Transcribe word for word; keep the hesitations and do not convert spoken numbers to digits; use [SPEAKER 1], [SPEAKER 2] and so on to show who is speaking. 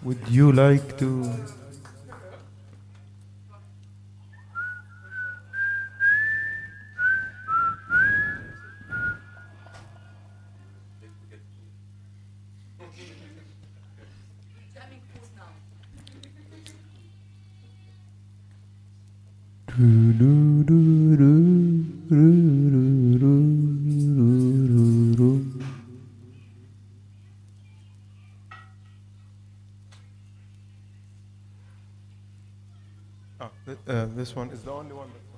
[SPEAKER 1] Would you like to? Oh, th- uh, this one is the only one. That